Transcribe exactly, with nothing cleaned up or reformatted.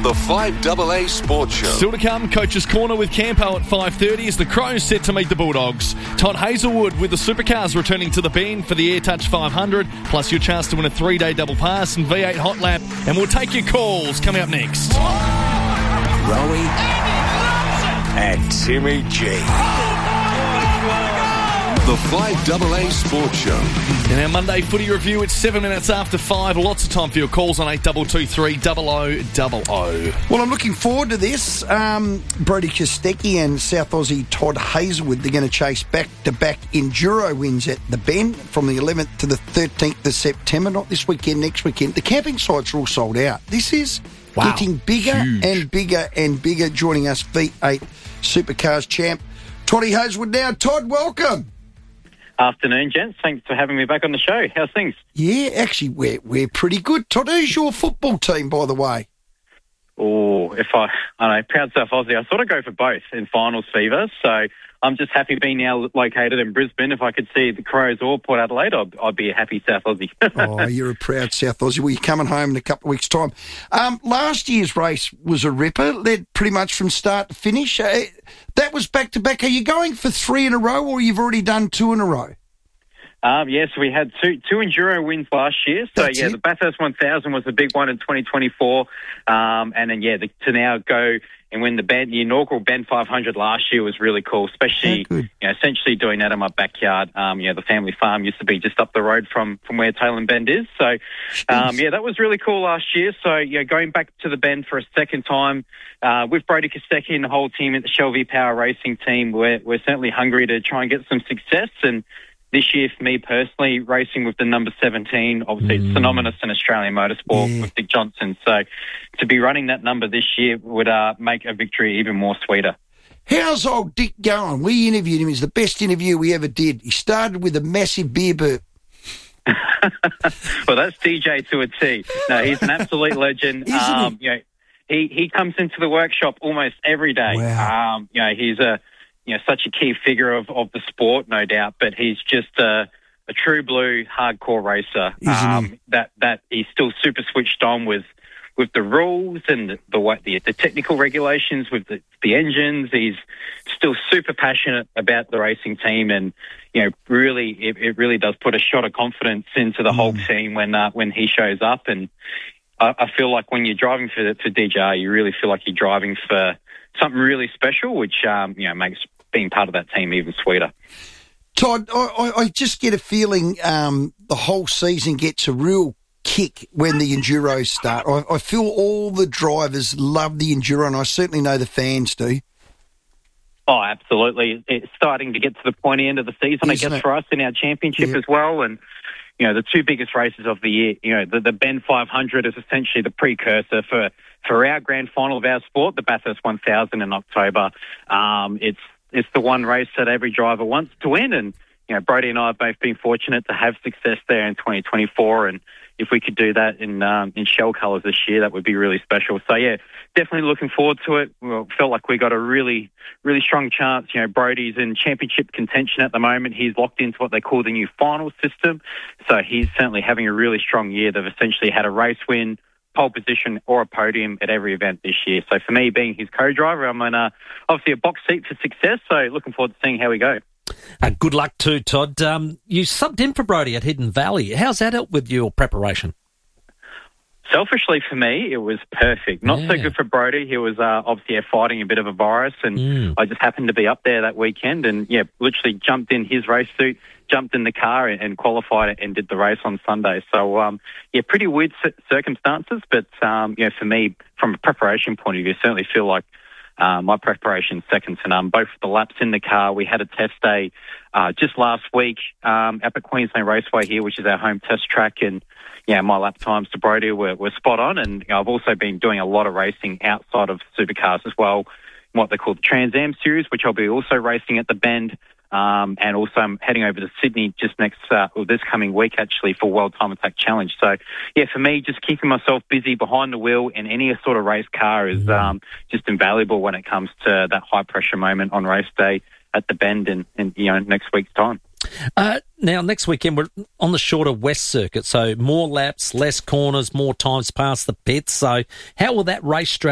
The five A A Sports Show. Still to come, Coach's Corner with Campo at five thirty as the Crows set to meet the Bulldogs. Todd Hazelwood with the Supercars returning to the Bend for the AirTouch five hundred, plus your chance to win a three-day double pass and V eight Hot Lap. And we'll take your calls coming up next. Rowie and Timmy G. The five A A Sports Show. In our Monday footy review, it's seven minutes after five. Lots of time for your calls on eight two two three double oh double oh. Well, I'm looking forward to this. Um, Brody Kostecki and South Aussie Todd Hazelwood, they're going to chase back-to-back Enduro wins at the Bend from the eleventh to the thirteenth of September. Not this weekend, next weekend. The camping sites are all sold out. This is wow. getting bigger Huge. and bigger and bigger. Joining us, V eight Supercars champ, Toddy Hazelwood now. Todd, welcome. Afternoon, gents. Thanks for having me back on the show. How's things? Yeah, actually, we're we're pretty good. Todd, who's your football team, by the way? Oh, if I, I don't know, proud South Aussie. I sort of go for both in finals fever. So I'm just happy being now located in Brisbane. If I could see the Crows or Port Adelaide, I'd, I'd be a happy South Aussie. Oh, you're a proud South Aussie. Well, you're coming home in a couple of weeks' time. Um, last year's race was a ripper, led pretty much from start to finish. Uh, that was back-to-back. Are you going for three in a row, or you've already done two in a row? Um, yes, yeah, so we had two two enduro wins last year. So, That's yeah, it. the Bathurst one thousand was the big one in twenty twenty-four. Um, and then, yeah, the, to now go and win the, Bend, the inaugural Bend five hundred last year was really cool, especially, oh, you know, essentially doing that in my backyard. Um, you know, the family farm used to be just up the road from, from where Taylor and Bend is. So, um, yeah, that was really cool last year. So, yeah, going back to the Bend for a second time uh, with Brody Kostecki and the whole team at the Shell V-Power Racing team, we're, we're certainly hungry to try and get some success. And this year, for me personally, racing with the number seventeen, obviously mm. it's synonymous in Australian motorsport yeah. with Dick Johnson. So to be running that number this year would uh, make a victory even more sweeter. How's old Dick going? We interviewed him. He's the best interview we ever did. He started with a massive beer burp. Well, that's D J to a T. No, he's an absolute legend. Isn't um, he? You know, he, he comes into the workshop almost every day. Wow. Um, you know, he's a... you know, such a key figure of, of the sport, no doubt, but he's just a, a true blue hardcore racer. Isn't um, he? That that he's still super switched on with with the rules and the the, the, the technical regulations with the, the engines. He's still super passionate about the racing team, and you know, really, it, it really does put a shot of confidence into the mm. whole team when uh, when he shows up. And I, I feel like when you're driving for for D J R, you really feel like you're driving for something really special, which um, you know makes being part of that team even sweeter. Todd, I, I just get a feeling um, the whole season gets a real kick when the Enduros start. I, I feel all the drivers love the Enduro, and I certainly know the fans do. Oh, absolutely. It's starting to get to the pointy end of the season, Isn't I guess, it? for us in our championship Yeah. as well. And, you know, the two biggest races of the year, you know, the, the Bend five hundred is essentially the precursor for, for our grand final of our sport, the Bathurst one thousand in October. Um, it's It's the one race that every driver wants to win, and you know Brody and I have both been fortunate to have success there in twenty twenty-four. And if we could do that in um, in Shell colours this year, that would be really special. So yeah, definitely looking forward to it. We felt like we got a really, really strong chance. You know, Brody's in championship contention at the moment. He's locked into what they call the new final system, so he's certainly having a really strong year. They've essentially had a race win, pole position or a podium at every event this year. So for me, being his co-driver, I'm in a, obviously a box seat for success, so looking forward to seeing how we go. Uh, good luck too, Todd. Um, you subbed in for Brody at Hidden Valley. How's that helped with your preparation? Selfishly for me, it was perfect. Not yeah. so good for Brody. He was uh, obviously fighting a bit of a virus, and mm. I just happened to be up there that weekend and, yeah, literally jumped in his race suit, jumped in the car and, and qualified it and did the race on Sunday. So, um, yeah, pretty weird c- circumstances, but, um, you know, for me, from a preparation point of view, I certainly feel like uh, my preparation's second to none. Both the laps in the car, we had a test day uh, just last week um, up at Queensland Raceway here, which is our home test track, and yeah, my lap times to Brody were, were spot on, and you know, I've also been doing a lot of racing outside of supercars as well, what they call the Trans Am Series, which I'll be also racing at the Bend, um, and also I'm heading over to Sydney just next, uh, or this coming week actually, for World Time Attack Challenge. So, yeah, for me, just keeping myself busy behind the wheel in any sort of race car is um, just invaluable when it comes to that high pressure moment on race day at the Bend in, in you know next week's time. Uh, now, next weekend, we're on the shorter West Circuit, so more laps, less corners, more times past the pits. So how will that race strategy